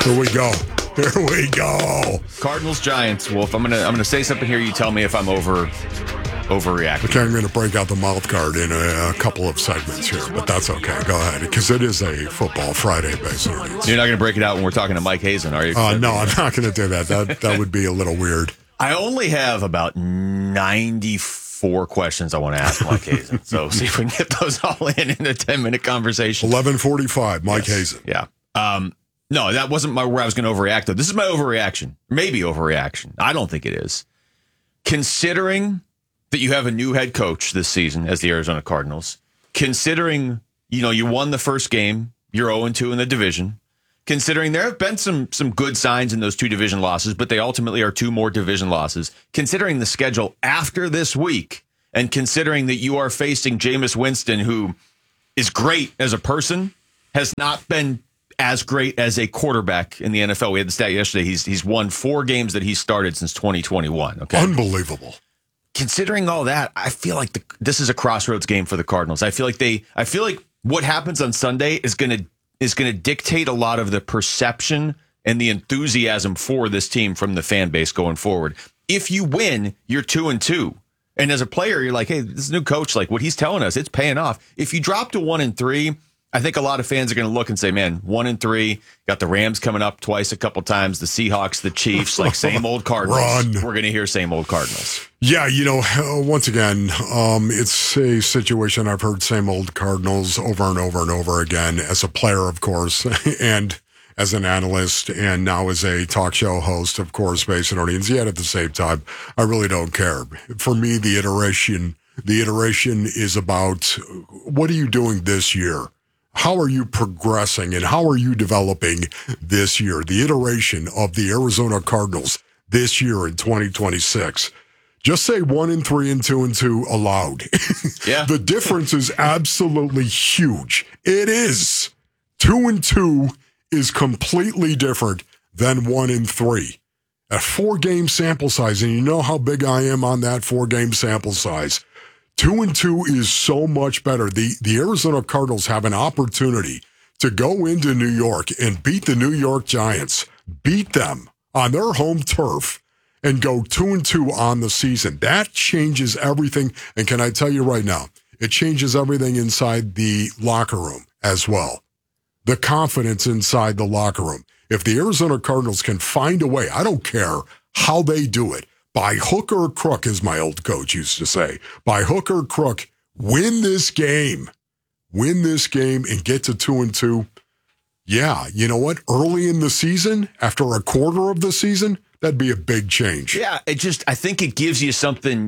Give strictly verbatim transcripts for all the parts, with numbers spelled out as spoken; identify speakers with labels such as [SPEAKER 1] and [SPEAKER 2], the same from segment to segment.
[SPEAKER 1] Here we go. Here we go.
[SPEAKER 2] Cardinals, Giants. Wolf, I'm gonna I'm gonna say something here. You tell me if I'm over overreacting.
[SPEAKER 1] Okay, I'm going to break out the mouth guard in a, a couple of segments here, but that's okay. Go ahead, because it is a football Friday based audience.
[SPEAKER 2] You're not gonna break it out when we're talking to Mike Hazen, are you?
[SPEAKER 1] Uh, no, I'm not going to do that. That that would be a little weird.
[SPEAKER 2] I only have about ninety-four questions I want to ask Mike Hazen. So see if we can get those all in in a ten-minute conversation.
[SPEAKER 1] eleven forty-five, Mike
[SPEAKER 2] yes.
[SPEAKER 1] Hazen.
[SPEAKER 2] Yeah. Um, no, that wasn't my where I was going to overreact, though. This is my overreaction. Maybe overreaction. I don't think it is. Considering that you have a new head coach this season as the Arizona Cardinals, considering, you know, you won the first game, you're oh and two in the division, considering there have been some some good signs in those two division losses, but they ultimately are two more division losses, considering the schedule after this week, and considering that you are facing Jameis Winston, who is great as a person, has not been as great as a quarterback in the N F L. We had the stat yesterday. He's he's won four games that he's started since twenty twenty-one. Okay,
[SPEAKER 1] Unbelievable.
[SPEAKER 2] Considering all that, I feel like the, this is a crossroads game for the Cardinals. I feel like they. I feel like what happens on Sunday is going to is going to dictate a lot of the perception and the enthusiasm for this team from the fan base going forward. If you win, you're two and two, and as a player, you're like, hey, this new coach, like what he's telling us, it's paying off. If you drop to one and three, I think a lot of fans are going to look and say, man, one and three, got the Rams coming up twice a couple times, the Seahawks, the Chiefs, like same old Cardinals.
[SPEAKER 1] Run.
[SPEAKER 2] We're going to hear same old Cardinals.
[SPEAKER 1] Yeah, you know, once again, um, it's a situation I've heard same old Cardinals over and over and over again as a player, of course, and as an analyst, and now as a talk show host, of course, based on audience. Yet at the same time, I really don't care. For me, the iteration, the iteration is about what are you doing this year? How are you progressing and how are you developing this year? The iteration of the Arizona Cardinals this year in twenty twenty-six. Just say one and three and two and two allowed.
[SPEAKER 2] Yeah.
[SPEAKER 1] The difference is absolutely huge. It is. Two and two is completely different than one and three. A four-game sample size, and you know how big I am on that four-game sample size. Two and two is so much better. The the Arizona Cardinals have an opportunity to go into New York and beat the New York Giants, beat them on their home turf, and go two and two on the season. That changes everything. And can I tell you right now, it changes everything inside the locker room as well. The confidence inside the locker room. If the Arizona Cardinals can find a way, I don't care how they do it, by hook or crook, as my old coach used to say, by hook or crook, win this game. Win this game and get to two and two. Yeah, you know what? Early in the season, after a quarter of the season, that'd be a big change.
[SPEAKER 2] Yeah, it just, I think it gives you something,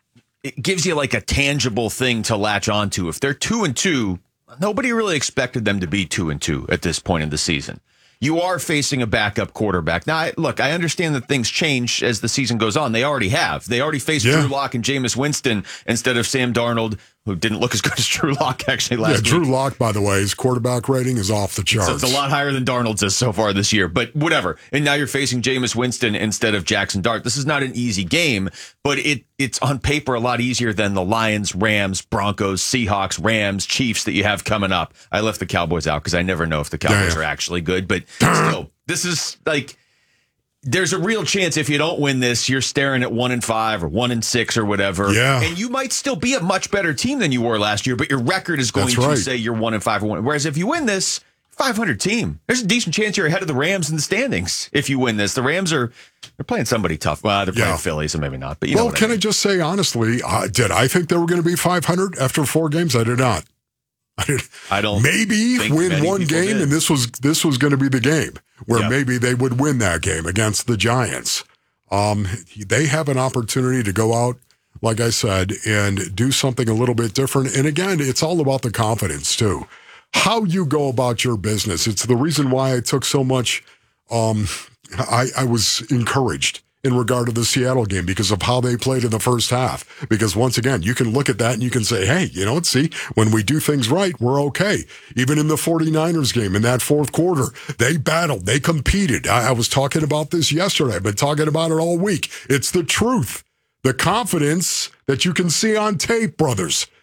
[SPEAKER 2] it gives you like a tangible thing to latch onto. If they're two and two, nobody really expected them to be two and two at this point in the season. You are facing a backup quarterback. Now, I, look, I understand that things change as the season goes on. They already have. They already faced
[SPEAKER 1] Yeah.
[SPEAKER 2] Drew Lock and Jameis Winston instead of Sam Darnold, who didn't look as good as Drew Lock actually last
[SPEAKER 1] Yeah,
[SPEAKER 2] week.
[SPEAKER 1] Drew Lock, by the way, his quarterback rating is off the charts.
[SPEAKER 2] So it's a lot higher than Darnold's is so far this year, but whatever. And now you're facing Jameis Winston instead of Jackson Dart. This is not an easy game, but it it's on paper a lot easier than the Lions, Rams, Broncos, Seahawks, Rams, Chiefs that you have coming up. I left the Cowboys out because I never know if the Cowboys
[SPEAKER 1] Yeah, yeah.
[SPEAKER 2] are actually good, but still, this is like, there's a real chance if you don't win this, you're staring at one and five or one and six or whatever.
[SPEAKER 1] Yeah.
[SPEAKER 2] And you might still be a much better team than you were last year, but your record is going
[SPEAKER 1] That's
[SPEAKER 2] to
[SPEAKER 1] right.
[SPEAKER 2] say you're one and five or one. Whereas if you win this, five hundred team, there's a decent chance you're ahead of the Rams in the standings if you win this. The Rams are, they're playing somebody tough. Well, they're playing
[SPEAKER 1] Yeah.
[SPEAKER 2] Philly, so maybe not. But you know
[SPEAKER 1] Well,
[SPEAKER 2] what
[SPEAKER 1] can
[SPEAKER 2] I
[SPEAKER 1] I,
[SPEAKER 2] mean.
[SPEAKER 1] just say honestly, uh, did I think they were going to be five hundred after four games? I did not. I, did,
[SPEAKER 2] I don't
[SPEAKER 1] maybe
[SPEAKER 2] think
[SPEAKER 1] win
[SPEAKER 2] many
[SPEAKER 1] one
[SPEAKER 2] people
[SPEAKER 1] game,
[SPEAKER 2] did.
[SPEAKER 1] and this was this was going to be the game where
[SPEAKER 2] Yeah.
[SPEAKER 1] maybe they would win that game against the Giants. Um, they have an opportunity to go out, like I said, and do something a little bit different. And again, it's all about the confidence too. How you go about your business. It's the reason why I took so much. Um, I, I was encouraged in regard to the Seattle game because of how they played in the first half. Because once again, you can look at that and you can say, hey, you know what, see, when we do things right, we're okay. Even in the 49ers game in that fourth quarter, they battled, they competed. I, I was talking about this yesterday. I've been talking about it all week. It's the truth. The confidence that you can see on tape, brothers.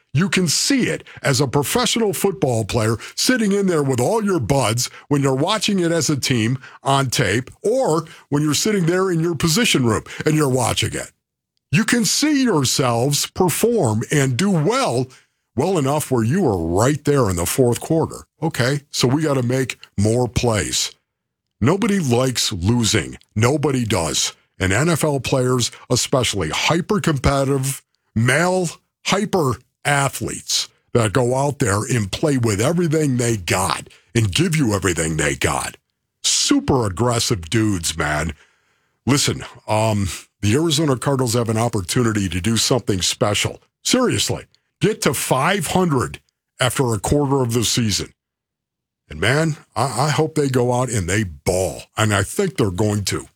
[SPEAKER 1] You can see it as a professional football player sitting in there with all your buds when you're watching it as a team on tape, or when you're sitting there in your position room and you're watching it. You can see yourselves perform and do well, well enough where you are right there in the fourth quarter. Okay, so we got to make more plays. Nobody likes losing. Nobody does. And N F L players, especially hyper-competitive, male hyper-athletes that go out there and play with everything they got and give you everything they got. Super aggressive dudes, man. Listen, um, the Arizona Cardinals have an opportunity to do something special. Seriously, get to five hundred after a quarter of the season. And man, I, I hope they go out and they ball. And I think they're going to.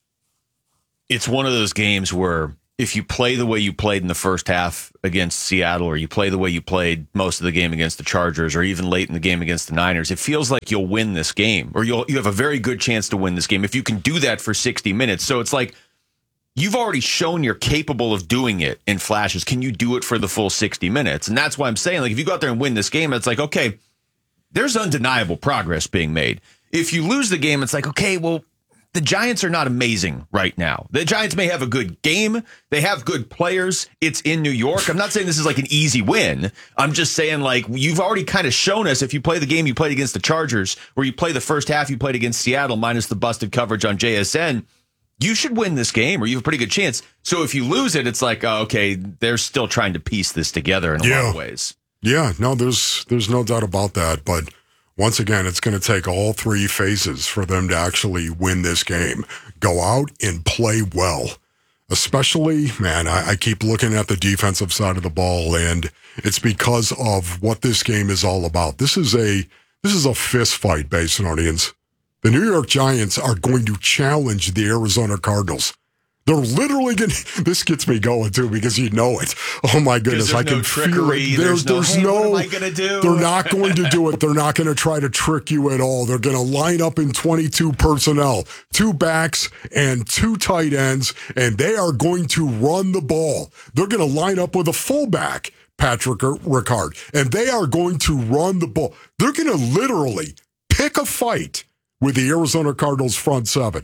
[SPEAKER 2] It's one of those games where if you play the way you played in the first half against Seattle, or you play the way you played most of the game against the Chargers, or even late in the game against the Niners, it feels like you'll win this game, or you'll you have a very good chance to win this game if you can do that for sixty minutes. So it's like you've already shown you're capable of doing it in flashes. Can you do it for the full sixty minutes? And that's why I'm saying, like, if you go out there and win this game, it's like, okay, there's undeniable progress being made. If you lose the game, it's like, okay, well, the Giants are not amazing right now. The Giants may have a good game. They have good players. It's in New York. I'm not saying this is like an easy win. I'm just saying, like, you've already kind of shown us, if you play the game you played against the Chargers, where you play the first half you played against Seattle minus the busted coverage on J S N, you should win this game, or you have a pretty good chance. So if you lose it, it's like, oh, okay, they're still trying to piece this together in a
[SPEAKER 1] yeah.
[SPEAKER 2] lot of ways.
[SPEAKER 1] Yeah, no, there's there's no doubt about that. But once again, it's going to take all three phases for them to actually win this game. Go out and play well. Especially, man, I, I keep looking at the defensive side of the ball, and it's because of what this game is all about. This is a this is a fist fight, Basinonians. The New York Giants are going to challenge the Arizona Cardinals. They're literally going to, this gets me going too, because you know it. Oh my goodness, I can
[SPEAKER 2] no
[SPEAKER 1] feel it. There's,
[SPEAKER 2] there's
[SPEAKER 1] there's
[SPEAKER 2] no, hey,
[SPEAKER 1] no,
[SPEAKER 2] what am I gonna do?
[SPEAKER 1] They're not going to do it. They're not going to try to trick you at all. They're going to line up in twenty-two personnel, two backs and two tight ends, and they are going to run the ball. They're going to line up with a fullback, Patrick Ricard, and they are going to run the ball. They're going to literally pick a fight with the Arizona Cardinals front seven.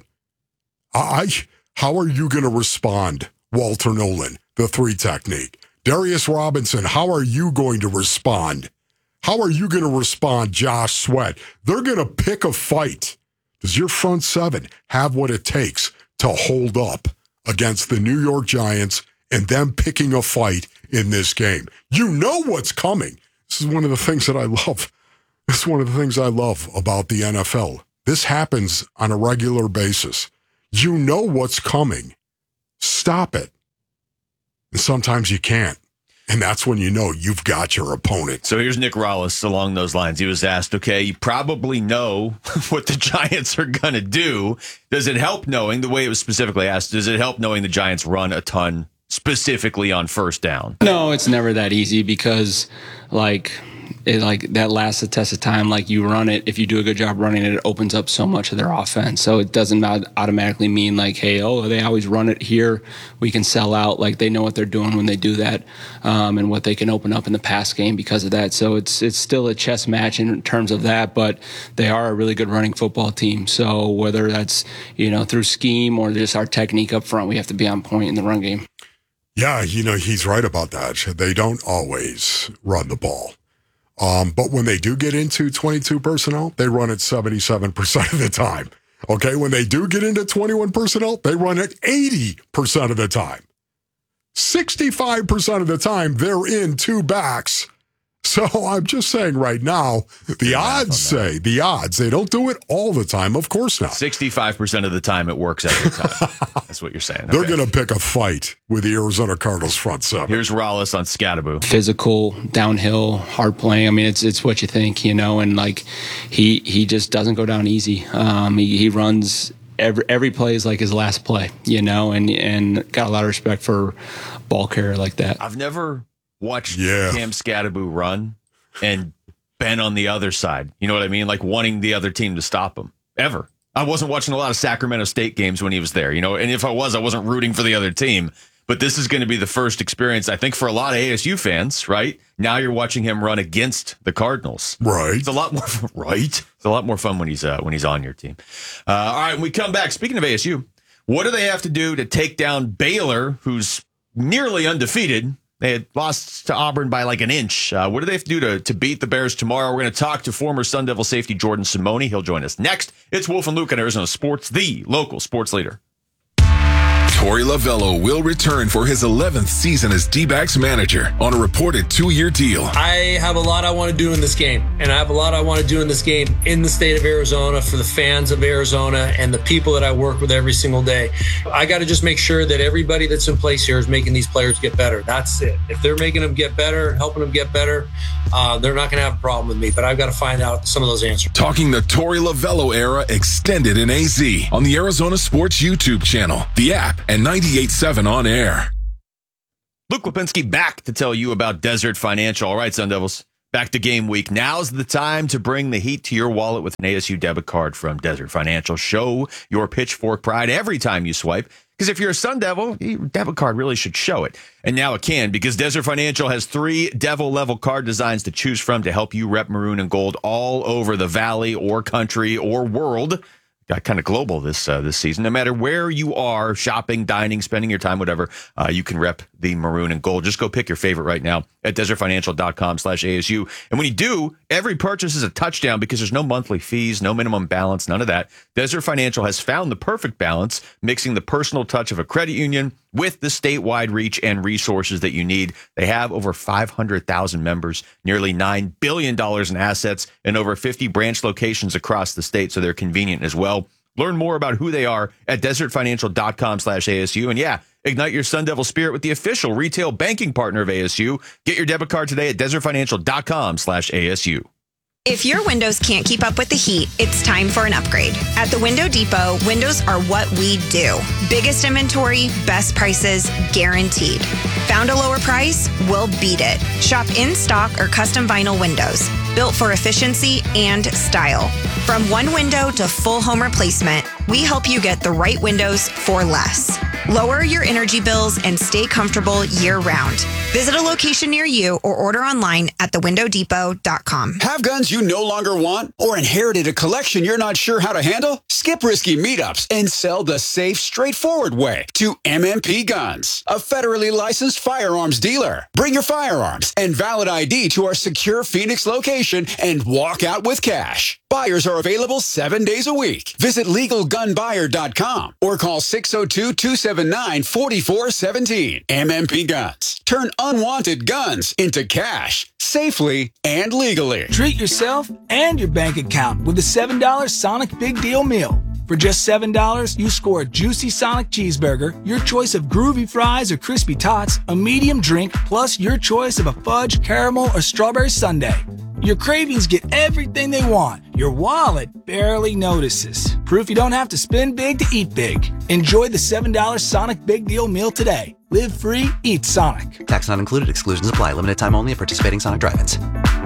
[SPEAKER 1] I... How are you going to respond, Walter Nolan, the three technique? Darius Robinson, how are you going to respond? How are you going to respond, Josh Sweat? They're going to pick a fight. Does your front seven have what it takes to hold up against the New York Giants and them picking a fight in this game? You know what's coming. This is one of the things that I love. This is one of the things I love about the N F L. This happens on a regular basis. You know what's coming. Stop it. And sometimes you can't. And that's when you know you've got your opponent.
[SPEAKER 2] So here's Nick Rallis along those lines. He was asked, okay, you probably know what the Giants are going to do. Does it help knowing, the way it was specifically asked, does it help knowing the Giants run a ton specifically on first down?
[SPEAKER 3] No, it's never that easy, because, like, it like that lasts the test of time. Like, you run it, if you do a good job running it, it opens up so much of their offense. So it doesn't not automatically mean like, hey, oh, they always run it here, we can sell out. Like, they know what they're doing when they do that, um, and what they can open up in the pass game because of that. So it's it's still a chess match in terms of that, but they are a really good running football team. So whether that's, you know, through scheme or just our technique up front, we have to be on point in the run game.
[SPEAKER 1] Yeah, you know, he's right about that. They don't always run the ball. Um, but when they do get into twenty-two personnel, they run it seventy-seven percent of the time. Okay, when they do get into twenty-one personnel, they run it eighty percent of the time. sixty-five percent of the time, they're in two backs. So I'm just saying right now, the odds say, the odds, they don't do it all the time. Of course not.
[SPEAKER 2] sixty-five percent of the time it works every time. That's what you're saying.
[SPEAKER 1] They're
[SPEAKER 2] Okay.
[SPEAKER 1] going to pick a fight with the Arizona Cardinals front seven.
[SPEAKER 2] Here's Rallis on Scattaboo.
[SPEAKER 3] Physical, downhill, hard playing. I mean, it's it's what you think, you know, and like he he just doesn't go down easy. Um, he, he runs every every play is like his last play, you know, and and got a lot of respect for ball carrier like that.
[SPEAKER 2] I've never watched
[SPEAKER 1] Yeah.
[SPEAKER 2] Cam Scattaboo run and been on the other side. You know what I mean? Like wanting the other team to stop him. Ever. I wasn't watching a lot of Sacramento State games when he was there, you know, and if I was, I wasn't rooting for the other team. But this is going to be the first experience, I think, for a lot of A S U fans, right? Now you're watching him run against the Cardinals.
[SPEAKER 1] Right.
[SPEAKER 2] It's a lot more, right? It's a lot more fun when he's uh, when he's on your team. Uh, all right, when we come back, speaking of A S U, what do they have to do to take down Baylor, who's nearly undefeated? They had lost to Auburn by like an inch. Uh, what do they have to do to, to beat the Bears tomorrow? We're going to talk to former Sun Devil safety Jordan Simone. He'll join us next. It's Wolf and Luke on Arizona Sports, the local sports leader.
[SPEAKER 4] Torey Lovello will return for his eleventh season as D-backs manager on a reported two-year deal.
[SPEAKER 5] I have a lot I want to do in this game, and I have a lot I want to do in this game in the state of Arizona for the fans of Arizona and the people that I work with every single day. I got to just make sure that everybody that's in place here is making these players get better. That's it. If they're making them get better, helping them get better, uh, they're not going to have a problem with me, but I've got to find out some of those answers.
[SPEAKER 4] Talking the Torey Lovello era extended in A Z on the Arizona Sports YouTube channel, the app, and ninety-eight point seven on air.
[SPEAKER 2] Luke Lipinski back to tell you about Desert Financial. All right, Sun Devils, back to game week. Now's the time to bring the heat to your wallet with an A S U debit card from Desert Financial. Show your pitchfork pride every time you swipe, because if you're a Sun Devil, your debit card really should show it. And now it can, because Desert Financial has three Devil-level card designs to choose from to help you rep maroon and gold all over the valley or country or world. Got kind of global this uh, this season. No matter where you are, shopping, dining, spending your time, whatever, uh, you can rep the maroon and gold. Just go pick your favorite right now at desertfinancial.com slash ASU. And when you do, every purchase is a touchdown because there's no monthly fees, no minimum balance, none of that. Desert Financial has found the perfect balance, mixing the personal touch of a credit union with the statewide reach and resources that you need. They have over five hundred thousand members, nearly nine billion dollars in assets, and over fifty branch locations across the state, so they're convenient as well. Learn more about who they are at desertfinancial.com slash ASU. And yeah, ignite your Sun Devil spirit with the official retail banking partner of A S U. Get your debit card today at desertfinancial.com slash ASU.
[SPEAKER 6] If your windows can't keep up with the heat, it's time for an upgrade. At the Window Depot, windows are what we do. Biggest inventory, best prices, guaranteed. Found a lower price? We'll beat it. Shop in stock or custom vinyl windows, built for efficiency and style. From one window to full home replacement, we help you get the right windows for less. Lower your energy bills and stay comfortable year-round. Visit a location near you or order online at the window depot dot com.
[SPEAKER 7] Have guns you no longer want or inherited a collection you're not sure how to handle? Skip risky meetups and sell the safe, straightforward way to M M P Guns, a federally licensed firearms dealer. Bring your firearms and valid I D to our secure Phoenix location and walk out with cash. Buyers are available seven days a week. Visit legal gun buyer dot com or call six oh two, two seven nine, four four one seven. M M P Guns. Turn unwanted guns into cash safely and legally.
[SPEAKER 8] Treat yourself and your bank account with a seven dollar Sonic Big Deal Meal. For just seven dollars, you score a juicy Sonic cheeseburger, your choice of groovy fries or crispy tots, a medium drink, plus your choice of a fudge, caramel, or strawberry sundae. Your cravings get everything they want. Your wallet barely notices. Proof you don't have to spend big to eat big. Enjoy the seven dollar Sonic Big Deal Meal today. Live free, eat Sonic.
[SPEAKER 9] Tax not included. Exclusions apply. Limited time only at participating Sonic drive-ins.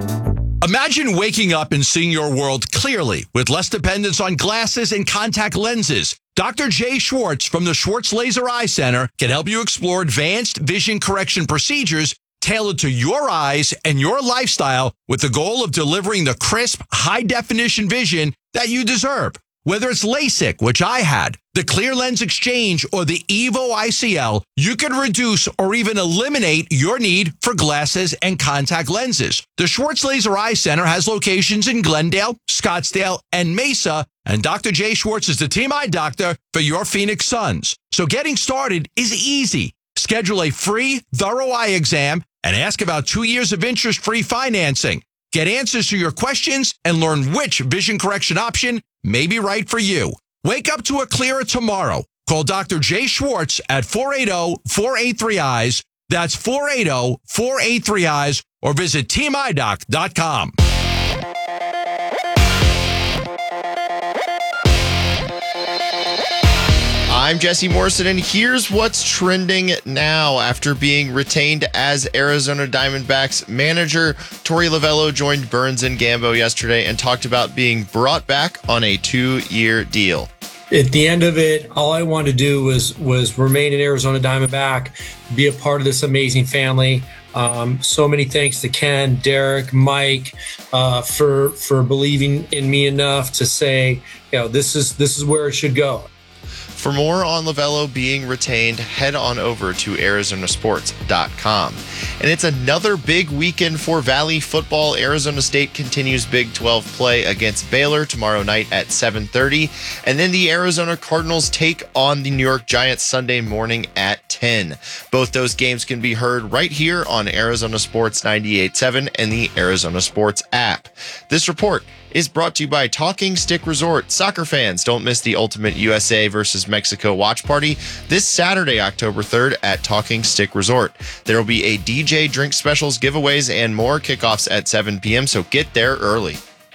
[SPEAKER 10] Imagine waking up and seeing your world clearly with less dependence on glasses and contact lenses. Doctor Jay Schwartz from the Schwartz Laser Eye Center can help you explore advanced vision correction procedures tailored to your eyes and your lifestyle with the goal of delivering the crisp, high-definition vision that you deserve. Whether it's LASIK, which I had, the Clear Lens Exchange, or the Evo I C L, you can reduce or even eliminate your need for glasses and contact lenses. The Schwartz Laser Eye Center has locations in Glendale, Scottsdale, and Mesa, and Doctor Jay Schwartz is the team eye doctor for your Phoenix Suns. So getting started is easy. Schedule a free, thorough eye exam and ask about two years of interest-free financing. Get answers to your questions and learn which vision correction option may be right for you. Wake up to a clearer tomorrow. Call Doctor Jay Schwartz at four eight zero, four eight three, eyes. That's four eight zero, four eight three, eyes, or visit team eye doc dot com.
[SPEAKER 11] I'm Jesse Morrison, and here's what's trending now. After being retained as Arizona Diamondbacks manager, Torey Lovello joined Burns and Gambo yesterday and talked about being brought back on a two-year deal.
[SPEAKER 5] At the end of it, all I wanted to do was was remain an Arizona Diamondback, be a part of this amazing family. Um, so many thanks to Ken, Derek, Mike, uh, for for believing in me enough to say, you know, this is this is where it should go.
[SPEAKER 11] For more on LaVelo being retained, head on over to Arizona Sports dot com. And it's another big weekend for Valley football. Arizona State continues Big twelve play against Baylor tomorrow night at seven thirty. And then the Arizona Cardinals take on the New York Giants Sunday morning at ten. Both those games can be heard right here on Arizona Sports ninety-eight point seven and the Arizona Sports app. This report is brought to you by Talking Stick Resort. Soccer fans, don't miss the Ultimate U S A versus Mexico watch party this Saturday, October third at Talking Stick Resort. There will be a D J, drink specials, giveaways, and more. Kickoffs at seven p.m., so get there early.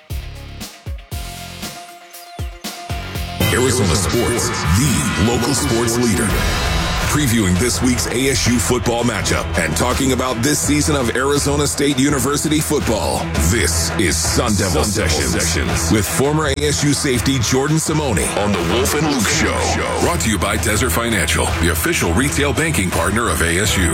[SPEAKER 4] Arizona Sports, the local sports leader. Previewing this week's A S U football matchup and talking about this season of Arizona State University football. This is Sun Devil, Sun Devil Sessions, Sessions with former A S U safety Jordan Simone on the Wolf and Luke Show. Brought to you by Desert Financial, the official retail banking partner of A S U.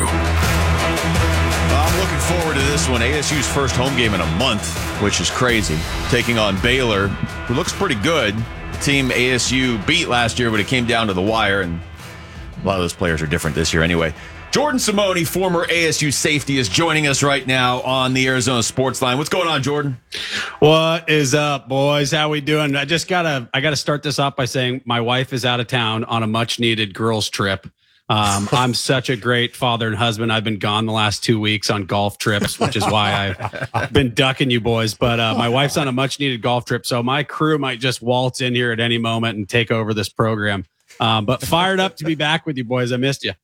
[SPEAKER 2] I'm looking forward to this one. A S U's first home game in a month, which is crazy. Taking on Baylor, who looks pretty good. The team A S U beat last year, but it came down to the wire, and a lot of those players are different this year anyway. Jordan Simone, former A S U safety, is joining us right now on the Arizona Sports Line. What's going on, Jordan?
[SPEAKER 12] What is up, boys? How we doing? I just gotta, I gotta start this off by saying my wife is out of town on a much-needed girls' trip. Um, I'm such a great father and husband. I've been gone the last two weeks on golf trips, which is why I've been ducking you boys. But uh, my wife's on a much-needed golf trip, so my crew might just waltz in here at any moment and take over this program. Um, but fired up to be back with you boys. I missed you.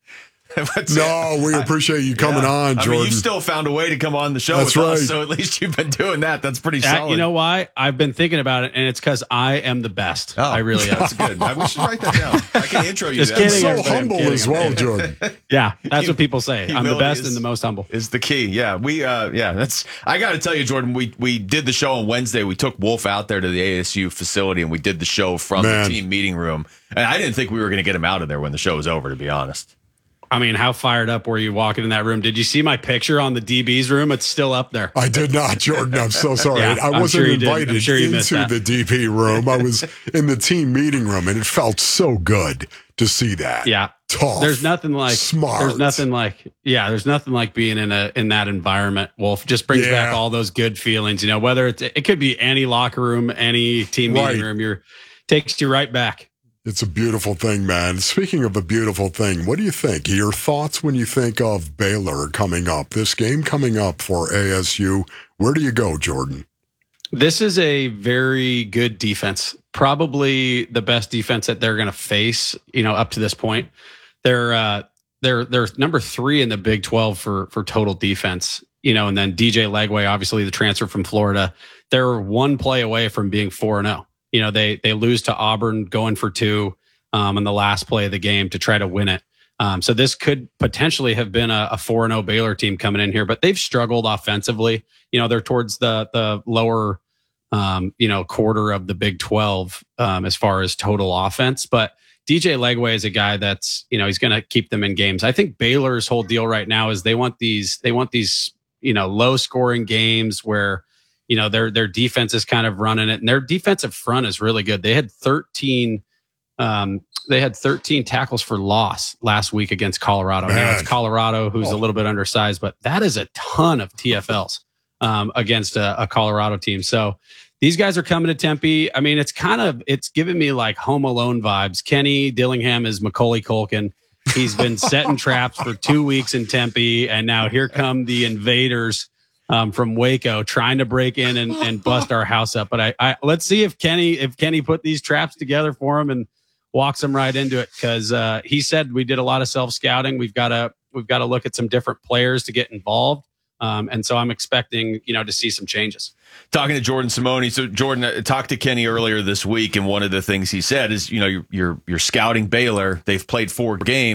[SPEAKER 1] No, we appreciate you coming
[SPEAKER 2] yeah.
[SPEAKER 1] on, Jordan.
[SPEAKER 2] I mean, you still found a way to come on the show
[SPEAKER 1] That's
[SPEAKER 2] with
[SPEAKER 1] right.
[SPEAKER 2] us, so at least you've been doing that. That's pretty solid.
[SPEAKER 12] Uh, you know why? I've been thinking about it, and it's because I am the best.
[SPEAKER 2] Oh,
[SPEAKER 12] I really am.
[SPEAKER 2] That's good. I we should write that down. I can intro you.
[SPEAKER 12] Just
[SPEAKER 2] that.
[SPEAKER 12] kidding.
[SPEAKER 1] So
[SPEAKER 12] everybody. I'm
[SPEAKER 1] humble
[SPEAKER 12] kidding.
[SPEAKER 1] as well, Jordan.
[SPEAKER 12] Yeah, that's what people say. I'm the
[SPEAKER 2] Humility
[SPEAKER 12] best
[SPEAKER 2] is-
[SPEAKER 12] and the most humble.
[SPEAKER 2] Is the key. Yeah. We uh yeah, that's I gotta tell you, Jordan, we we did the show on Wednesday. We took Wolf out there to the A S U facility and we did the show from
[SPEAKER 1] Man.
[SPEAKER 2] the team meeting room. And I didn't think we were gonna get him out of there when the show was over, to be honest.
[SPEAKER 12] I mean, how fired up were you walking in that room? Did you see my picture on the D B's room? It's still up there.
[SPEAKER 1] I did not, Jordan. I'm so sorry.
[SPEAKER 12] Yeah,
[SPEAKER 1] I
[SPEAKER 12] I'm
[SPEAKER 1] wasn't
[SPEAKER 12] sure you did. I'm
[SPEAKER 1] invited
[SPEAKER 12] sure you missed
[SPEAKER 1] into
[SPEAKER 12] that.
[SPEAKER 1] the D P room. I was in the team meeting room, and it felt so good to see that.
[SPEAKER 12] Yeah.
[SPEAKER 1] Tough.
[SPEAKER 12] There's nothing like
[SPEAKER 1] smart.
[SPEAKER 12] There's nothing like yeah. There's nothing like being in a in that environment. Wolf just brings
[SPEAKER 1] Yeah.
[SPEAKER 12] back all those good feelings. You know, whether it's it could be any locker room, any team meeting
[SPEAKER 1] Right.
[SPEAKER 12] room. You're takes you right back.
[SPEAKER 1] It's a beautiful thing, man. Speaking of a beautiful thing, what do you think? Your thoughts when you think of Baylor coming up, this game coming up for A S U? Where do you go, Jordan?
[SPEAKER 12] This is a very good defense. Probably the best defense that they're going to face. You know, up to this point, they're uh, they're they're number three in the Big twelve for for total defense. You know, and then D J Legway, obviously the transfer from Florida, they're one play away from being four and zero. You know, they they lose to Auburn going for two um, in the last play of the game to try to win it. Um, so this could potentially have been a, a four and oh Baylor team coming in here, but they've struggled offensively. You know, they're towards the the lower, um, you know, quarter of the Big twelve um, as far as total offense. But D J Legway is a guy that's, you know, he's going to keep them in games. I think Baylor's whole deal right now is they want these they want these, you know, low scoring games where, you know, their their defense is kind of running it, and their defensive front is really good. They had thirteen, um, they had thirteen tackles for loss last week against Colorado. Now it's Colorado, who's a little bit undersized, but that is a ton of T F Ls um, against a, a Colorado team. So these guys are coming to Tempe. I mean, it's kind of it's giving me like Home Alone vibes. Kenny Dillingham is Macaulay Culkin. He's been setting traps for two weeks in Tempe, and now here come the invaders. Um, from Waco, trying to break in and, and bust our house up. But I, I let's see if Kenny if Kenny put these traps together for him and walks him right into it, because uh, he said we did a lot of self scouting. We've got to we've got to look at some different players to get involved, um, and so I'm expecting you know to see some changes.
[SPEAKER 2] Talking to Jordan Simone. So Jordan uh, talked to Kenny earlier this week, and one of the things he said is, you know, you're you're, you're scouting Baylor. They've played four games.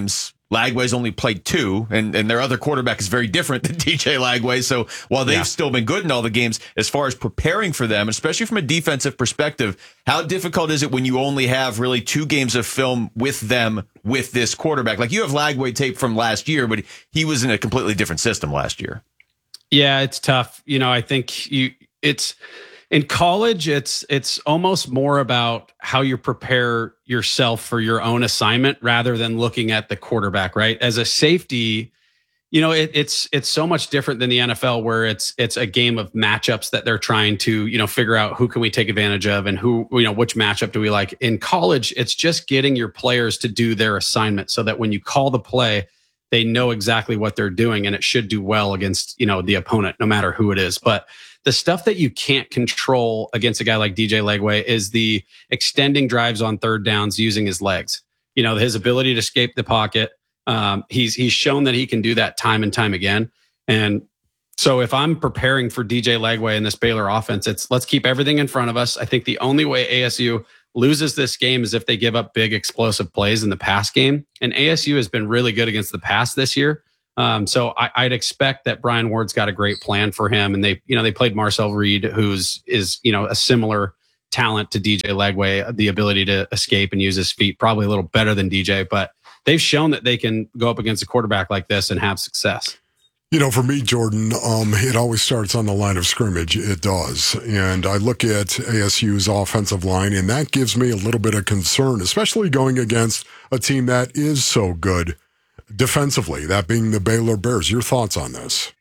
[SPEAKER 2] Lagway's only played two, and, and their other quarterback is very different than D J Lagway. So while they've yeah. still been good in all the games, as far as preparing for them, especially from a defensive perspective, how difficult is it when you only have really two games of film with them with this quarterback? Like, you have Lagway tape from last year, but he was in a completely different system last year.
[SPEAKER 12] Yeah, it's tough. You know, I think you it's in college, it's it's almost more about how you prepare yourself for your own assignment rather than looking at the quarterback, right? As a safety, you know, it, it's it's so much different than the N F L, where it's it's a game of matchups that they're trying to, you know, figure out who can we take advantage of and who, you know, which matchup do we like. In college, it's just getting your players to do their assignment so that when you call the play, they know exactly what they're doing, and it should do well against, you know, the opponent, no matter who it is. But the stuff that you can't control against a guy like D J Lagway is the extending drives on third downs using his legs. You know, his ability to escape the pocket. Um, he's he's shown that he can do that time and time again. And so if I'm preparing for D J Lagway in this Baylor offense, it's let's keep everything in front of us. I think the only way A S U loses this game is if they give up big explosive plays in the pass game. And A S U has been really good against the pass this year. Um, so I, I'd expect that Brian Ward's got a great plan for him. And they, you know, they played Marcel Reed, who's is, you know, a similar talent to D J Lagway, the ability to escape and use his feet, probably a little better than D J, but they've shown that they can go up against a quarterback like this and have success.
[SPEAKER 1] You know, for me, Jordan, um, it always starts on the line of scrimmage. It does. And I look at A S U's offensive line, and that gives me a little bit of concern, especially going against a team that is so good defensively, that being the Baylor Bears. Your thoughts on this?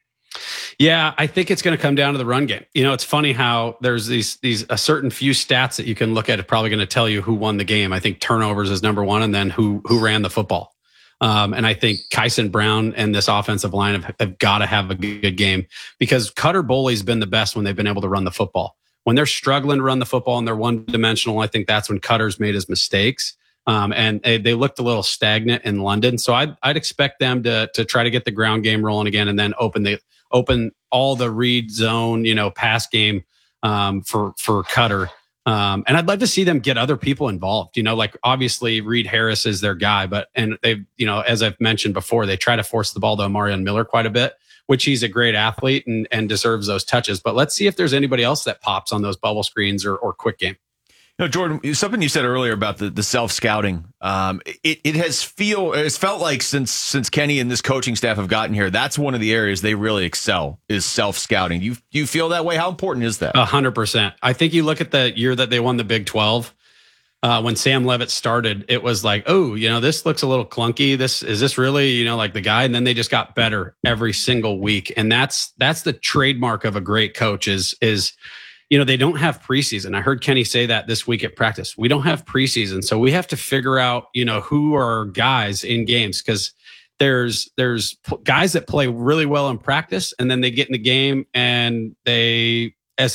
[SPEAKER 12] Yeah, I think it's going to come down to the run game. You know, it's funny how there's these these a certain few stats that you can look at. It's probably going to tell you who won the game. I think turnovers is number one, and then who who ran the football. Um, and I think Kyson Brown and this offensive line have, have got to have a good game, because Cutter Boley's been the best when they've been able to run the football. When they're struggling to run the football and they're one dimensional, I think that's when Cutter's made his mistakes. Um, and they, they looked a little stagnant in London. So I'd, I'd expect them to to try to get the ground game rolling again, and then open the open all the read zone, you know, pass game um, for for Cutter. Um, and I'd love to see them get other people involved. You know, like obviously Reed Harris is their guy, but and they've, you know, as I've mentioned before, they try to force the ball to Amarion Miller quite a bit, which he's a great athlete and and deserves those touches. But let's see if there's anybody else that pops on those bubble screens or or quick game.
[SPEAKER 2] No, Jordan, something you said earlier about the, the self-scouting, um, it, it has feel it's felt like since since Kenny and this coaching staff have gotten here, that's one of the areas they really excel is self-scouting. You you feel that way? How important is that?
[SPEAKER 12] A hundred percent. I think you look at the year that they won the Big twelve, uh, when Sam Levitt started, it was like, oh, you know, this looks a little clunky. This is this really, you know, like the guy? And then they just got better every single week. And that's that's the trademark of a great coach is is you know, they don't have preseason. I heard Kenny say that this week at practice. We don't have preseason. So we have to figure out, you know, who are guys in games, because there's there's guys that play really well in practice and then they get in the game and they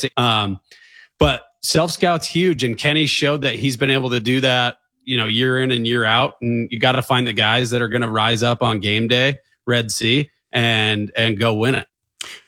[SPEAKER 12] um but self-scout's huge, and Kenny showed that he's been able to do that, you know, year in and year out. And you got to find the guys that are going to rise up on game day, Red Sea, and and go win it.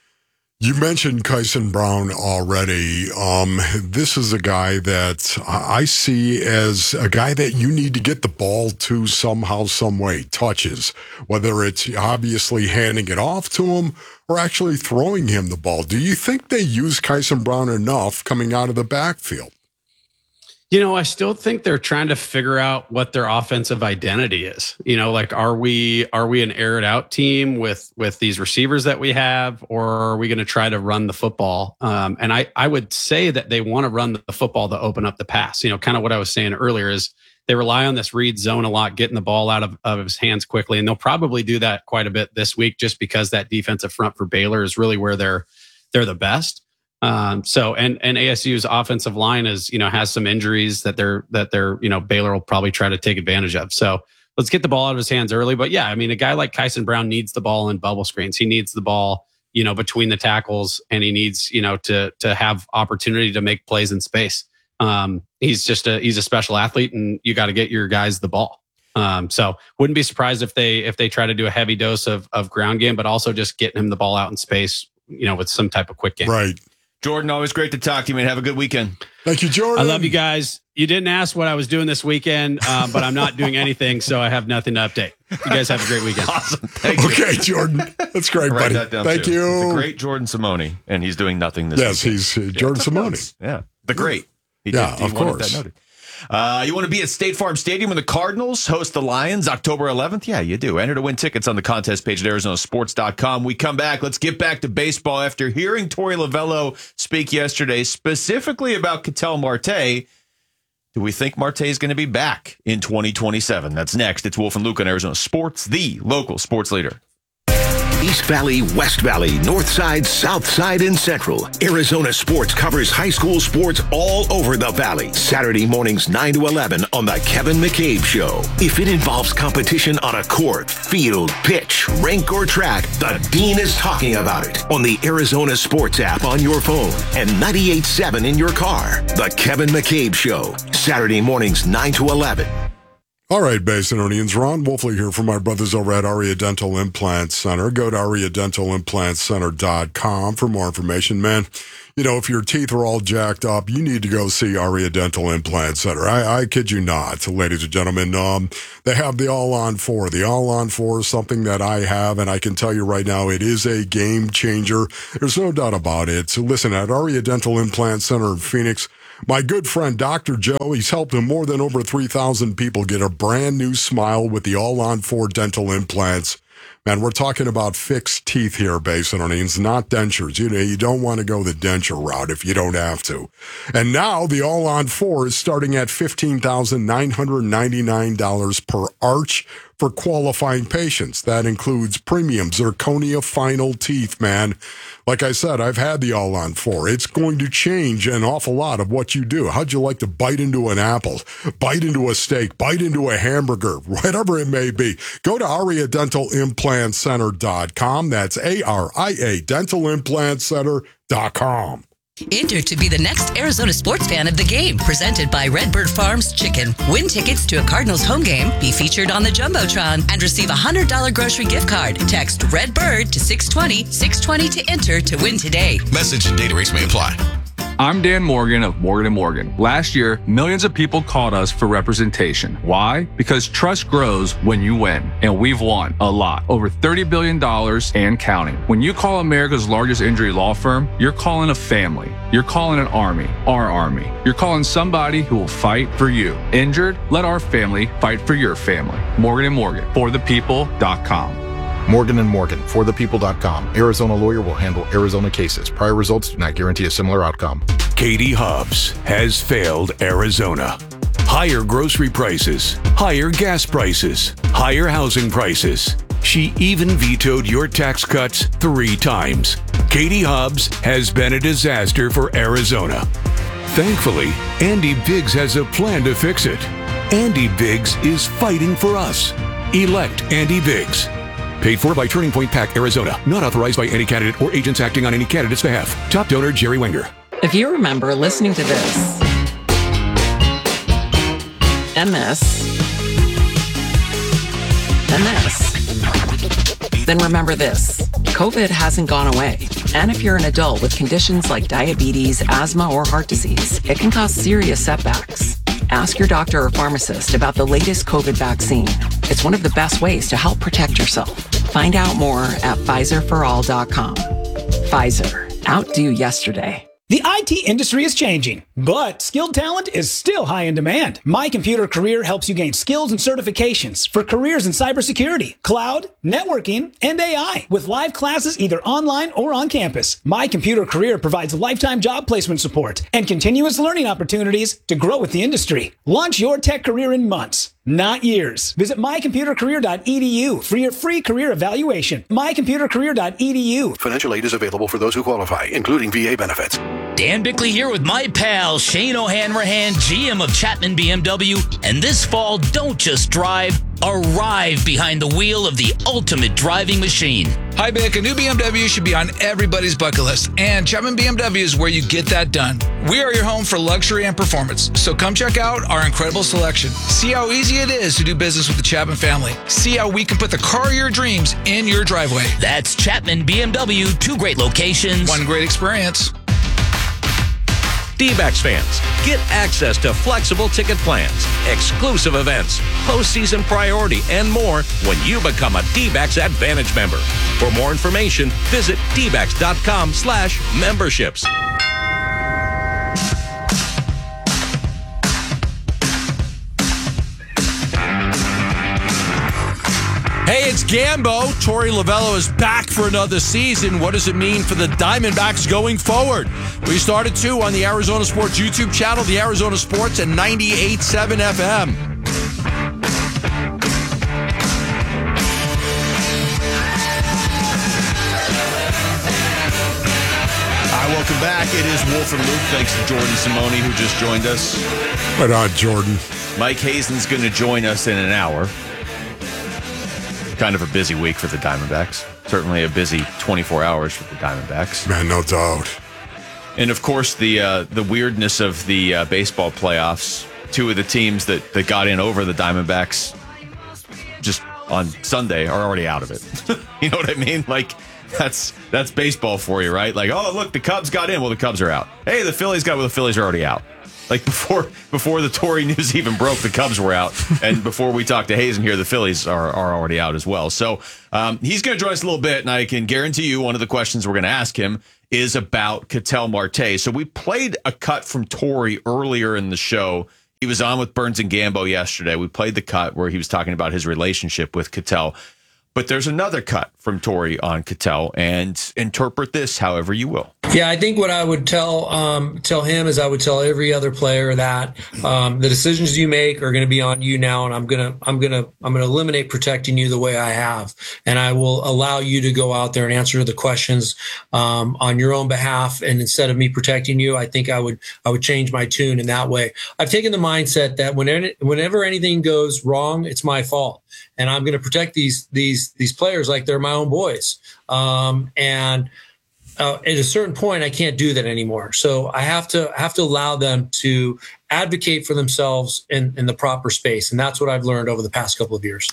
[SPEAKER 1] You mentioned Kyson Brown already. Um, this is a guy that I see as a guy that you need to get the ball to somehow, some way, touches, whether it's obviously handing it off to him or actually throwing him the ball. Do you think they use Kyson Brown enough coming out of the backfield?
[SPEAKER 12] You know, I still think they're trying to figure out what their offensive identity is. You know, like, are we are we an air it out team with with these receivers that we have, or are we going to try to run the football? Um, and I I would say that they want to run the football to open up the pass. You know, kind of what I was saying earlier is they rely on this read zone a lot, getting the ball out of, of his hands quickly, and they'll probably do that quite a bit this week, just because that defensive front for Baylor is really where they're they're the best. Um, so, and, and A S U's offensive line is, you know, has some injuries that they're, that they're, you know, Baylor will probably try to take advantage of. So let's get the ball out of his hands early. But yeah, I mean, a guy like Kyson Brown needs the ball in bubble screens. He needs the ball, you know, between the tackles, and he needs, you know, to, to have opportunity to make plays in space. Um, he's just a, he's a special athlete, and you got to get your guys the ball. Um, so wouldn't be surprised if they, if they try to do a heavy dose of, of ground game, but also just getting him the ball out in space, you know, with some type of quick game.
[SPEAKER 1] Right.
[SPEAKER 2] Jordan, always great to talk to you, man. Have a good weekend.
[SPEAKER 1] Thank you, Jordan.
[SPEAKER 12] I love you guys. You didn't ask what I was doing this weekend, uh, but I'm not doing anything, so I have nothing to update. You guys have a great weekend.
[SPEAKER 2] Awesome. Thank you.
[SPEAKER 1] Okay, Jordan. That's great,
[SPEAKER 2] Write
[SPEAKER 1] buddy.
[SPEAKER 2] that down,
[SPEAKER 1] Thank
[SPEAKER 2] too.
[SPEAKER 1] you.
[SPEAKER 2] It's the great Jordan Simone, and he's doing nothing this
[SPEAKER 1] Yes,
[SPEAKER 2] weekend.
[SPEAKER 1] he's uh,
[SPEAKER 2] Yeah,
[SPEAKER 1] Jordan
[SPEAKER 2] took
[SPEAKER 1] Simone.
[SPEAKER 2] notes. Yeah, the great. He
[SPEAKER 1] Yeah,
[SPEAKER 2] did, he
[SPEAKER 1] of
[SPEAKER 2] wanted
[SPEAKER 1] course.
[SPEAKER 2] That noted. Uh, you want to be at State Farm Stadium when the Cardinals host the Lions October eleventh? Yeah, you do. Enter to win tickets on the contest page at Arizona Sports dot com. We come back. Let's get back to baseball after hearing Torey Lovello speak yesterday specifically about Ketel Marte. Do we think Marte is going to be back in twenty twenty-seven? That's next. It's Wolf and Luke on Arizona Sports, the local sports leader.
[SPEAKER 13] East Valley, West Valley, North Side, South Side, and Central. Arizona Sports covers high school sports all over the valley. Saturday mornings nine to eleven on The Kevin McCabe Show. If it involves competition on a court, field, pitch, rink, or track, the Dean is talking about it on the Arizona Sports app on your phone and ninety-eight point seven in your car. The Kevin McCabe Show. Saturday mornings nine to eleven.
[SPEAKER 1] All right, Basinonians, Ron Wolfley here from my brothers over at Aria Dental Implant Center. Go to aria dental implant center dot com for more information, man. You know, if your teeth are all jacked up, you need to go see Aria Dental Implant Center. I, I kid you not, ladies and gentlemen. Um, they have the All-On four. The All-On four is something that I have, and I can tell you right now, it is a game changer. There's no doubt about it. So listen, at Aria Dental Implant Center in Phoenix, my good friend, Doctor Joe, he's helped more than over three thousand people get a brand new smile with the All-On four dental implants. Man, we're talking about fixed teeth here, Basinonians, not dentures. You know, you don't want to go the denture route if you don't have to. And now the All-On four is starting at fifteen thousand nine hundred ninety-nine dollars per arch for qualifying patients. That includes premium zirconia final teeth, man. Like I said, I've had the All-On four. It's going to change an awful lot of what you do. How'd you like to bite into an apple, bite into a steak, bite into a hamburger, whatever it may be? Go to aria dental implant center dot com. That's A R I A dental implant center dot com.
[SPEAKER 14] Enter to be the next Arizona sports fan of the game, presented by Redbird Farms Chicken. Win tickets to a Cardinals home game, be featured on the Jumbotron, and receive a one hundred dollars grocery gift card. Text Redbird to six twenty, six twenty to enter to win today.
[SPEAKER 15] Message and data rates may apply. I'm Dan Morgan of Morgan and Morgan. Last year, millions of people called us for representation. Why? Because trust grows when you win. And we've won a lot. Over thirty billion dollars and counting. When you call America's largest injury law firm, you're calling a family. You're calling an army. Our army. You're calling somebody who will fight for you. Injured? Let our family fight for your family. Morgan and Morgan. For the people dot com.
[SPEAKER 16] Morgan and Morgan, for the people dot com. Arizona lawyer will handle Arizona cases. Prior results do not guarantee a similar outcome.
[SPEAKER 17] Katie Hobbs has failed Arizona. Higher grocery prices, higher gas prices, higher housing prices. She even vetoed your tax cuts three times. Katie Hobbs has been a disaster for Arizona. Thankfully, Andy Biggs has a plan to fix it. Andy Biggs is fighting for us. Elect Andy Biggs.
[SPEAKER 16] Paid for by Turning Point PAC, Arizona. Not authorized by any candidate or agents acting on any candidate's behalf. Top donor, Jerry Wenger.
[SPEAKER 18] If you remember listening to this, and this, and this, then remember this. COVID hasn't gone away. And if you're an adult with conditions like diabetes, asthma, or heart disease, it can cause serious setbacks. Ask your doctor or pharmacist about the latest COVID vaccine. It's one of the best ways to help protect yourself. Find out more at Pfizer for all dot com. Pfizer. Outdo yesterday.
[SPEAKER 8] The I T industry is changing, but skilled talent is still high in demand. My Computer Career helps you gain skills and certifications for careers in cybersecurity, cloud, networking, and A I with live classes either online or on campus. My Computer Career provides lifetime job placement support and continuous learning opportunities to grow with the industry. Launch your tech career in months, not years. Visit my computer career dot e d u for your free career evaluation. my computer career dot e d u.
[SPEAKER 17] Financial aid is available for those who qualify, including V A benefits.
[SPEAKER 19] Dan Bickley here with my pal Shane O'Hanrahan, G M of Chapman B M W. And this fall, don't just drive, arrive behind the wheel of the ultimate driving machine.
[SPEAKER 20] Hi, Bick. A new B M W should be on everybody's bucket list, and Chapman B M W is where you get that done. We are your home for luxury and performance, so come check out our incredible selection. See how easy it is to do business with the Chapman family. See how we can put the car of your dreams in your driveway.
[SPEAKER 19] That's Chapman B M W, two great locations,
[SPEAKER 20] one great experience.
[SPEAKER 21] D-backs fans, get access to flexible ticket plans, exclusive events, postseason priority, and more when you become a D-backs Advantage member. For more information, visit d backs dot com slash memberships.
[SPEAKER 10] Hey, it's Gambo. Torey Lovello is back for another season. What does it mean for the Diamondbacks going forward? We started too on the Arizona Sports YouTube channel, the Arizona Sports, and ninety-eight point seven F M.
[SPEAKER 2] Hi, welcome back. It is Wolf and Luke. Thanks to Jordan Simoni, who just joined us.
[SPEAKER 1] Right on, Jordan.
[SPEAKER 2] Mike Hazen's going to join us in an hour. Kind of a busy week for the Diamondbacks. Certainly a busy twenty-four hours for the Diamondbacks.
[SPEAKER 1] Man, no doubt.
[SPEAKER 2] And of course, the uh, the weirdness of the uh, baseball playoffs. Two of the teams that, that got in over the Diamondbacks just on Sunday are already out of it. You know what I mean? Like, that's that's baseball for you, right? Like, oh, look, the Cubs got in. Well, the Cubs are out. Hey, the Phillies got, well, the Phillies are already out. Like, before before the Torey news even broke, the Cubs were out. And before we talked to Hazen here, the Phillies are, are already out as well. So um, he's going to join us a little bit, and I can guarantee you one of the questions we're going to ask him is about Ketel Marte. So we played a cut from Torey earlier in the show. He was on with Burns and Gambo yesterday. We played the cut where he was talking about his relationship with Ketel. But there's another cut from Torey on Ketel, and interpret this however you will.
[SPEAKER 5] Yeah, I think what I would tell um, tell him is I would tell every other player that um, the decisions you make are going to be on you now, and I'm gonna I'm gonna I'm gonna eliminate protecting you the way I have, and I will allow you to go out there and answer the questions um, on your own behalf. And instead of me protecting you, I think I would I would change my tune in that way. I've taken the mindset that whenever whenever anything goes wrong, it's my fault, and I'm going to protect these these these players like they're my own boys. Um, and uh, at a certain point, I can't do that anymore. So I have to have to allow them to advocate for themselves in, in the proper space. And that's what I've learned over the past couple of years.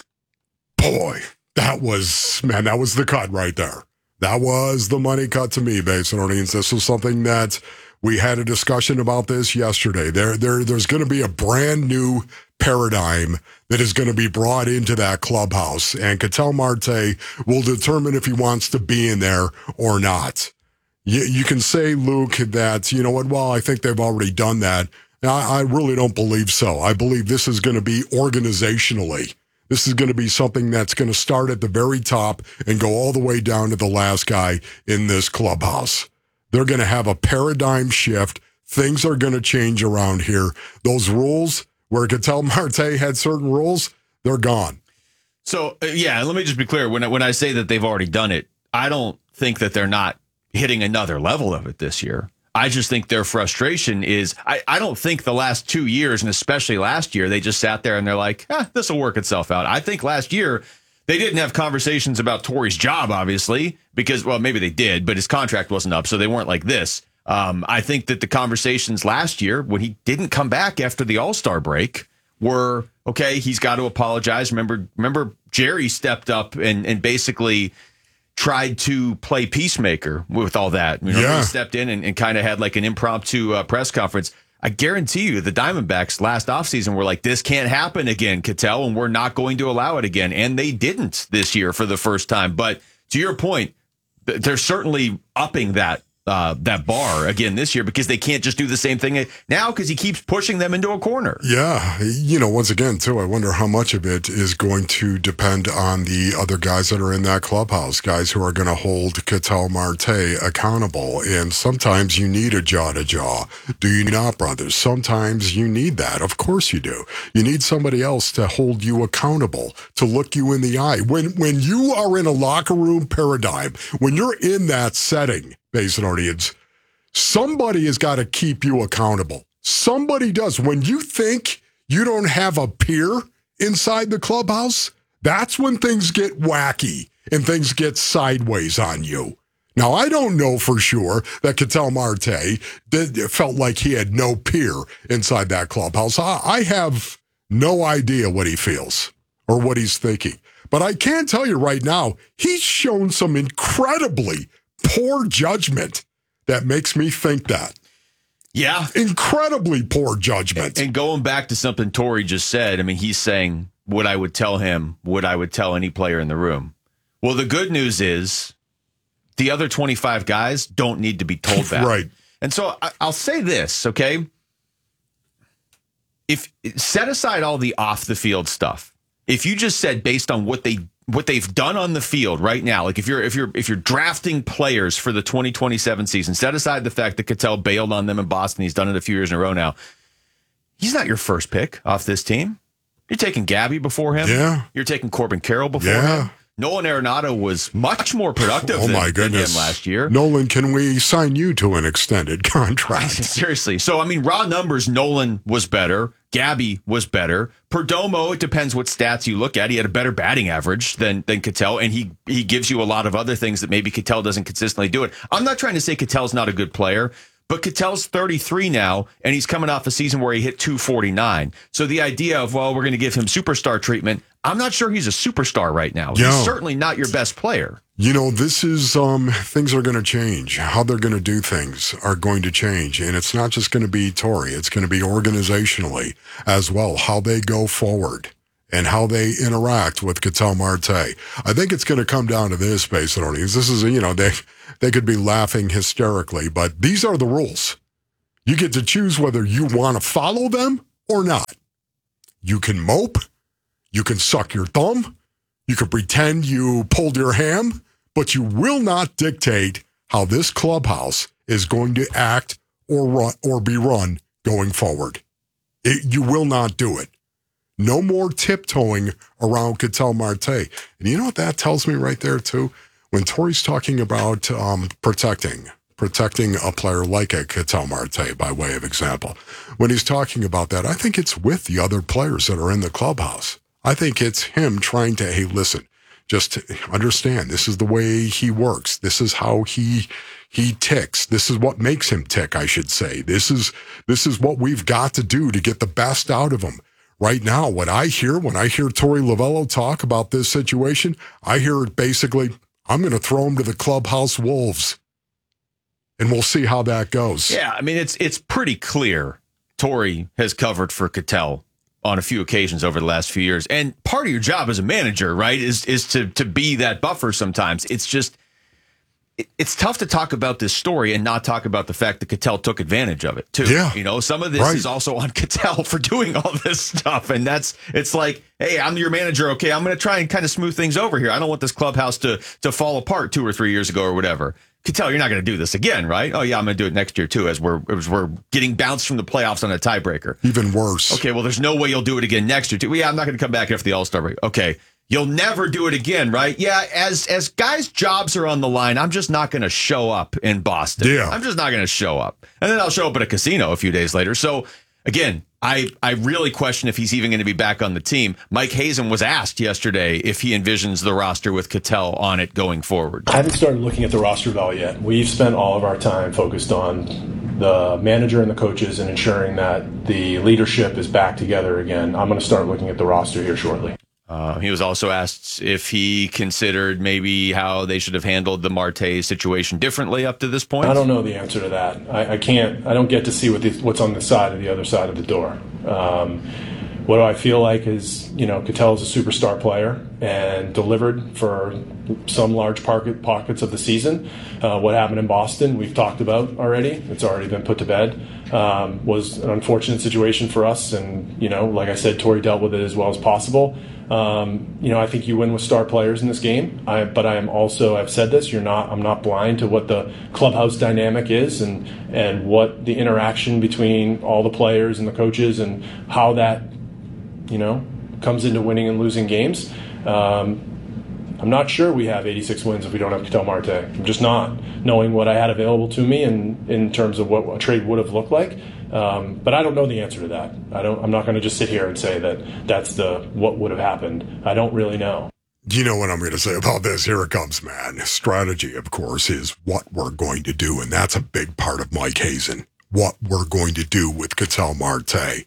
[SPEAKER 1] Boy, that was, man, that was the cut right there. That was the money cut to me, Basin Orleans. This was something that we had a discussion about this yesterday. There, there, there's going to be a brand new paradigm that is going to be brought into that clubhouse, and Ketel Marte will determine if he wants to be in there or not. You, you can say, Luke, that, you know what, well, I think they've already done that. I, I really don't believe so. I believe this is going to be organizationally. This is going to be something that's going to start at the very top and go all the way down to the last guy in this clubhouse. They're going to have a paradigm shift. Things are going to change around here. Those rules, where Ketel Marte had certain rules, they're gone.
[SPEAKER 2] So, uh, yeah, let me just be clear. When I, when I say that they've already done it, I don't think that they're not hitting another level of it this year. I just think their frustration is, I, I don't think the last two years, and especially last year, they just sat there and they're like, eh, this will work itself out. I think last year, they didn't have conversations about Torey's job, obviously, because, well, maybe they did, but his contract wasn't up, so they weren't like this. Um, I think that the conversations last year, when he didn't come back after the All-Star break, were, okay, he's got to apologize. Remember, remember Jerry stepped up and, and basically tried to play peacemaker with all that. You know,
[SPEAKER 1] yeah.
[SPEAKER 2] He stepped in and, and kind of had like an impromptu uh, press conference. I guarantee you the Diamondbacks last offseason were like, this can't happen again, Ketel, and we're not going to allow it again. And they didn't this year for the first time. But to your point, they're certainly upping that Uh, that bar again this year because they can't just do the same thing now because he keeps pushing them into a corner.
[SPEAKER 1] Yeah. You know, once again, too, I wonder how much of it is going to depend on the other guys that are in that clubhouse, guys who are going to hold Ketel Marte accountable. And sometimes you need a jaw to jaw. Do you not, brothers? Sometimes you need that. Of course you do. You need somebody else to hold you accountable, to look you in the eye. When, when you are in a locker room paradigm, when you're in that setting, Basin audience, somebody has got to keep you accountable. Somebody does. When you think you don't have a peer inside the clubhouse, that's when things get wacky and things get sideways on you. Now, I don't know for sure that Ketel Marte did, felt like he had no peer inside that clubhouse. I, I have no idea what he feels or what he's thinking. But I can tell you right now, he's shown some incredibly poor judgment that makes me think that.
[SPEAKER 2] Yeah.
[SPEAKER 1] Incredibly poor judgment.
[SPEAKER 2] And going back to something Torrey just said, I mean, he's saying what I would tell him, what I would tell any player in the room. Well, the good news is the other twenty-five guys don't need to be told that.
[SPEAKER 1] Right.
[SPEAKER 2] And so I, I'll say this, okay? If set aside all the off the field stuff, if you just said based on what they what they've done on the field right now, like if you're if you're if you're drafting players for the twenty twenty-seven season, set aside the fact that Cattell bailed on them in Boston, he's done it a few years in a row now. He's not your first pick off this team. You're taking Gabby before him.
[SPEAKER 1] Yeah.
[SPEAKER 2] You're taking Corbin Carroll before
[SPEAKER 1] Yeah.
[SPEAKER 2] him. Nolan Arenado was much more productive
[SPEAKER 1] Oh
[SPEAKER 2] than,
[SPEAKER 1] my
[SPEAKER 2] than
[SPEAKER 1] goodness.
[SPEAKER 2] him last year.
[SPEAKER 1] Nolan, can we sign you to an extended contract?
[SPEAKER 2] Seriously. So, I mean, raw numbers, Nolan was better. Gabby was better. Perdomo, it depends what stats you look at. He had a better batting average than than Cattell, and he he gives you a lot of other things that maybe Cattell doesn't consistently do it. I'm not trying to say Cattell's not a good player, but Cattell's thirty-three now, and he's coming off a season where he hit two forty-nine. So the idea of, well, we're going to give him superstar treatment, I'm not sure he's a superstar right now.
[SPEAKER 1] Yeah.
[SPEAKER 2] He's certainly not your best player.
[SPEAKER 1] You know, this is, um, things are going to change. How they're going to do things are going to change. And it's not just going to be Torrey. It's going to be organizationally as well, how they go forward and how they interact with Ketel Marte. I think it's going to come down to this, basically. This is, you know, they, they could be laughing hysterically, but these are the rules. You get to choose whether you want to follow them or not. You can mope. You can suck your thumb. You can pretend you pulled your ham, but you will not dictate how this clubhouse is going to act or run or be run going forward. It, you will not do it. No more tiptoeing around Ketel Marte. And you know what that tells me right there, too? When Torrey's talking about um, protecting, protecting a player like a Ketel Marte, by way of example, when he's talking about that, I think it's with the other players that are in the clubhouse. I think it's him trying to, hey, listen, just understand, this is the way he works. This is how he he ticks. This is what makes him tick, I should say. This is this is what we've got to do to get the best out of him. Right now, what I hear, when I hear Torey Lovullo talk about this situation, I hear it basically, I'm going to throw him to the clubhouse wolves. And we'll see how that goes.
[SPEAKER 2] Yeah, I mean, it's it's pretty clear Torrey has covered for Cattell on a few occasions over the last few years. And part of your job as a manager, right, is is to to be that buffer sometimes. It's just, it, it's tough to talk about this story and not talk about the fact that Cattell took advantage of it, too.
[SPEAKER 1] Yeah.
[SPEAKER 2] You know, some of this
[SPEAKER 1] Right.
[SPEAKER 2] is also on Cattell for doing all this stuff. And that's, it's like, hey, I'm your manager, okay, I'm going to try and kind of smooth things over here. I don't want this clubhouse to to fall apart two or three years ago or whatever. Cattell, you're not going to do this again, right? Oh, yeah, I'm going to do it next year, too, as we're as we're getting bounced from the playoffs on a tiebreaker.
[SPEAKER 1] Even worse.
[SPEAKER 2] Okay, well, there's no way you'll do it again next year, too. Well, yeah, I'm not going to come back after the All-Star break. Okay, you'll never do it again, right? Yeah, as as guys' jobs are on the line, I'm just not going to show up in Boston.
[SPEAKER 1] Yeah.
[SPEAKER 2] I'm just not going to show up. And then I'll show up at a casino a few days later. So, again, I, I really question if he's even going to be back on the team. Mike Hazen was asked yesterday if he envisions the roster with Cattell on it going forward.
[SPEAKER 3] I haven't started looking at the roster value yet. We've spent all of our time focused on the manager and the coaches and ensuring that the leadership is back together again. I'm going to start looking at the roster here shortly.
[SPEAKER 2] Uh, he was also asked if he considered maybe how they should have handled the Marte situation differently up to this point.
[SPEAKER 3] I don't know the answer to that. I, I can't. I don't get to see what the, what's on the side of the other side of the door. Um, what do I feel like is, you know, Cattell is a superstar player and delivered for some large pocket, pockets of the season. Uh, what happened in Boston, we've talked about already. It's already been put to bed. Um, was an unfortunate situation for us, and you know, like I said, Torrey dealt with it as well as possible. Um, you know, I think you win with star players in this game. I, but I am also, I've said this, you're not, I'm not blind to what the clubhouse dynamic is and, and what the interaction between all the players and the coaches and how that, you know, comes into winning and losing games. Um, I'm not sure we have eighty-six wins if we don't have Ketel Marte. I'm just not, knowing what I had available to me and in terms of what a trade would have looked like. Um, but I don't know the answer to that. I don't. I'm not going to just sit here and say that that's the what would have happened. I don't really know.
[SPEAKER 1] You know what I'm going to say about this? Here it comes, man. Strategy, of course, is what we're going to do, and that's a big part of Mike Hazen. What we're going to do with Ketel Marte.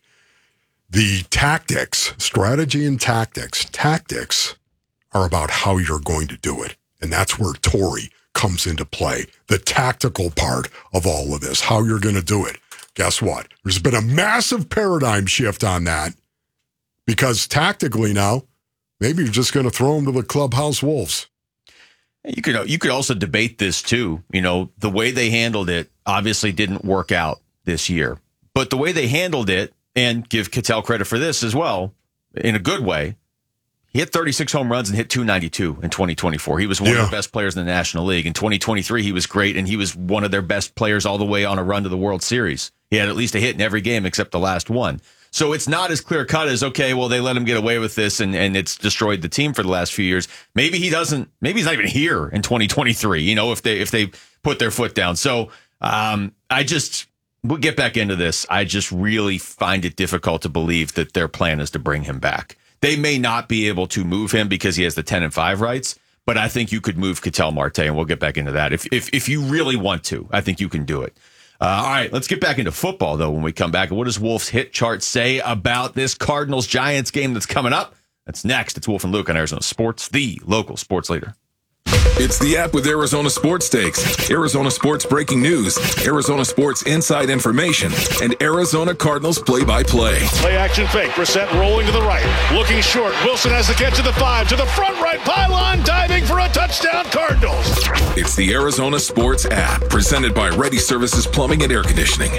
[SPEAKER 1] The tactics, strategy and tactics, tactics are about how you're going to do it, and that's where Torrey comes into play. The tactical part of all of this, how you're going to do it. guess what? There's been a massive paradigm shift on that because tactically now, maybe you're just going to throw him to the clubhouse wolves.
[SPEAKER 2] You could you could also debate this too. You know, the way they handled it obviously didn't work out this year, but the way they handled it, and give Ketel credit for this as well, in a good way, he hit thirty-six home runs and hit two ninety-two in twenty twenty-four. He was one yeah. of the best players in the National League. In twenty twenty-three, he was great, and he was one of their best players all the way on a run to the World Series. He had at least a hit in every game except the last one. So it's not as clear cut as, okay, well, they let him get away with this and, and it's destroyed the team for the last few years. Maybe he doesn't, maybe he's not even here in twenty twenty-three, you know, if they, if they put their foot down. So um, I just, we'll get back into this. I just really find it difficult to believe that their plan is to bring him back. They may not be able to move him because he has the ten and five rights, but I think you could move Ketel Marte, and we'll get back into that. If, if, if you really want to, I think you can do it. Uh, all right, let's get back into football, though, when we come back. What does Wolf's hit chart say about this Cardinals-Giants game that's coming up? That's next. It's Wolf and Luke on Arizona Sports, the local sports leader.
[SPEAKER 4] It's the app with Arizona Sports Takes, Arizona Sports breaking news, Arizona Sports inside information, and Arizona Cardinals play-by-play.
[SPEAKER 6] Play action fake. Brissett rolling to the right, looking short. Wilson has the catch to the five, to the front right pylon, diving for a touchdown, Cardinals.
[SPEAKER 4] It's the Arizona Sports app, presented by Ready Services Plumbing and Air Conditioning.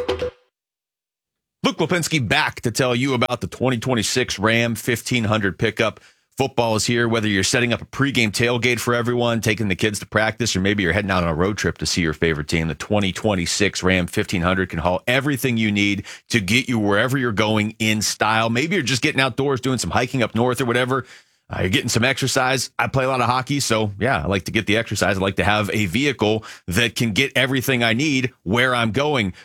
[SPEAKER 2] Luke Lipinski back to tell you about the twenty twenty-six Ram fifteen hundred pickup. Football is here, whether you're setting up a pregame tailgate for everyone, taking the kids to practice, or maybe you're heading out on a road trip to see your favorite team. The twenty twenty-six Ram fifteen hundred can haul everything you need to get you wherever you're going in style. Maybe you're just getting outdoors, doing some hiking up north or whatever. Uh, you're getting some exercise. I play a lot of hockey, so yeah, I like to get the exercise. I like to have a vehicle that can get everything I need where I'm going.